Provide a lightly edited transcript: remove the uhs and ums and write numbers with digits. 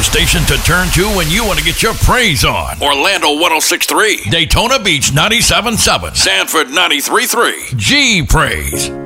station to turn to when you want to get your praise on. Orlando 106.3, Daytona Beach 97.7, Sanford 93.3. G Praise.